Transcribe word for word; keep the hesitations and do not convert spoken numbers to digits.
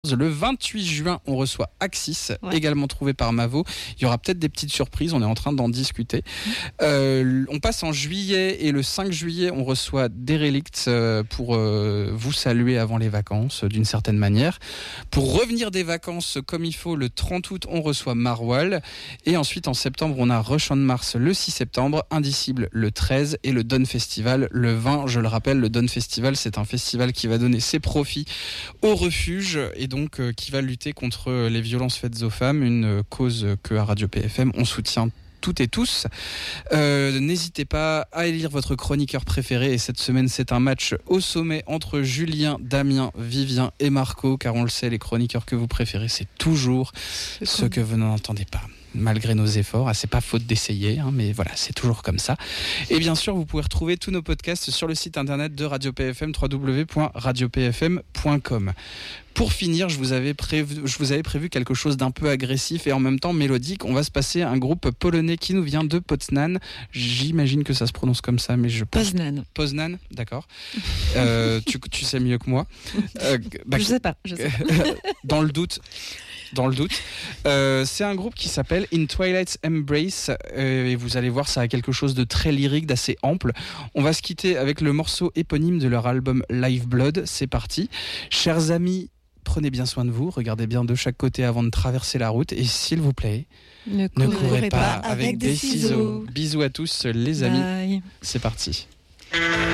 quinze. Le vingt-huit juin, on reçoit Axis, ouais. également trouvé par Mavo. Il y aura peut-être des petites surprises, on est en train d'en discuter. Mmh. Euh, on passe en juillet et le cinq juillet, on reçoit Derelict euh, pour euh, vous saluer avant les vacances, d'une certaine manière. Pour revenir des vacances comme il faut, le trente août, on reçoit Marwal. Et ensuite, en septembre, on a Rush on Mars le six septembre, Indicible le treize et le Dawn Festival le vingt. Je le rappelle, le Dawn Festival, c'est un festival qui va donner ses profits au refuge et donc euh, qui va lutter contre les violences faites aux femmes, une cause que à Radio P F M, on soutient toutes et tous. Euh, n'hésitez pas à élire votre chroniqueur préféré et cette semaine c'est un match au sommet entre Julien, Damien, Vivien et Marco, car on le sait, les chroniqueurs que vous préférez c'est toujours c'est ceux cool. Que vous n'entendez pas. Malgré nos efforts, ah, c'est pas faute d'essayer, hein, mais voilà, c'est toujours comme ça. Et bien sûr, vous pouvez retrouver tous nos podcasts sur le site internet de Radio P F M, w w w point radio p f m point com. Pour finir, je vous avais prévu, je vous avais prévu quelque chose d'un peu agressif et en même temps mélodique. On va se passer un groupe polonais qui nous vient de Poznan. J'imagine que ça se prononce comme ça, mais je pense... Poznan. Poznan, d'accord. euh, tu, tu sais mieux que moi. Euh, bah, je sais pas. Je sais pas. Dans le doute. Dans le doute. Euh, c'est un groupe qui s'appelle In Twilight's Embrace euh, et vous allez voir, ça a quelque chose de très lyrique, d'assez ample. On va se quitter avec le morceau éponyme de leur album Live Blood. C'est parti. Chers amis, prenez bien soin de vous, regardez bien de chaque côté avant de traverser la route et s'il vous plaît, ne courez, ne courez pas, pas avec, avec des, des ciseaux. ciseaux. Bisous à tous les amis. Bye. C'est parti.